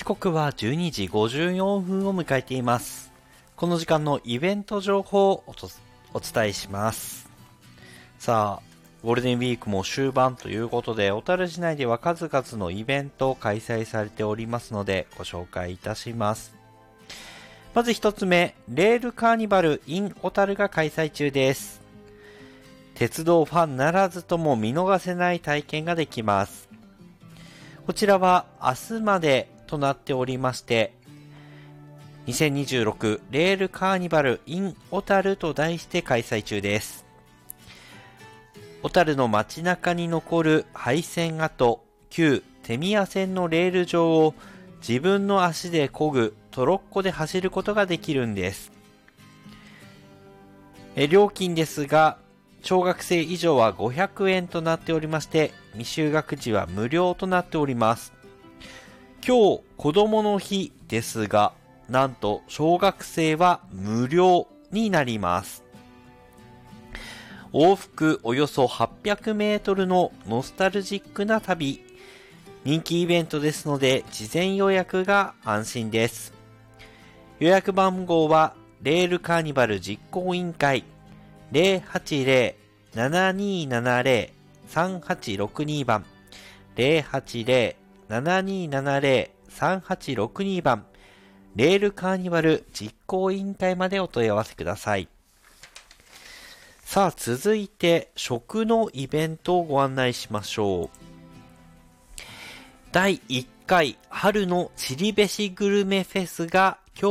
刻は12時54分を迎えています。この時間のイベント情報をお伝えします。さあ、ゴールデンウィークも終盤ということで、小樽市内では数々のイベントを開催されておりますので、ご紹介いたします。まず一つ目、レールカーニバル in 小樽が開催中です。鉄道ファンならずとも見逃せない体験ができます。こちらは明日までとなっておりまして、2026レールカーニバル in 小樽と題して開催中です。小樽の街中に残る廃線跡、旧手宮線のレール上を自分の足で漕ぐトロッコで走ることができるんです。料金ですが、小学生以上は500円となっておりまして、未就学児は無料となっております。今日子供の日ですが、なんと小学生は無料になります。往復およそ800メートルのノスタルジックな旅。人気イベントですので、事前予約が安心です。予約番号は、レールカーニバル実行委員会 080-7270-3862 番 080-7270-3862 番レールカーニバル実行委員会までお問い合わせください。さあ、続いて食のイベントをご案内しましょう。第1回春のチリべしグルメフェスが